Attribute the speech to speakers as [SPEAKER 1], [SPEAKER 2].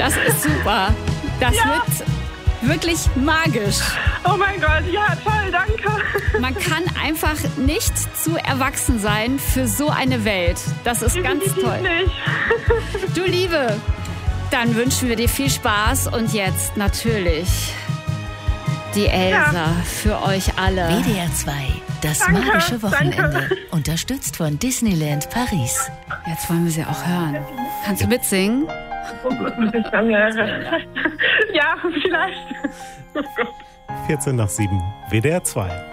[SPEAKER 1] Das ist super. Das wird wirklich magisch.
[SPEAKER 2] Oh mein Gott, ja, toll, danke.
[SPEAKER 1] Man kann einfach nicht zu erwachsen sein für so eine Welt. Das ist ganz toll.
[SPEAKER 2] Nicht.
[SPEAKER 1] Du Liebe, dann wünschen wir dir viel Spaß und jetzt natürlich die Elsa für euch alle.
[SPEAKER 3] WDR 2, das
[SPEAKER 2] Danke,
[SPEAKER 3] magische Wochenende.
[SPEAKER 2] danke.
[SPEAKER 3] Unterstützt von Disneyland Paris.
[SPEAKER 1] Jetzt wollen wir sie auch hören. Kannst du mitsingen?
[SPEAKER 2] Ja, vielleicht. Oh Gott.
[SPEAKER 4] 14 nach 7, WDR 2.